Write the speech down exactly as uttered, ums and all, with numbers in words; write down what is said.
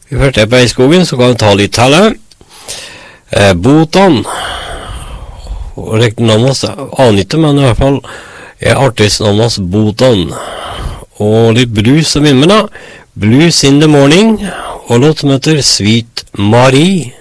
Vi først er på Eiskogen, så kan vi ta litt tale. Eh, Botan, og riktig navn hans aner ikke, men i hvert fall er artistnavnet hans Botan. Og litt blues som vinner med da. Blues in the Morning, og låt som heter Sweet Marie.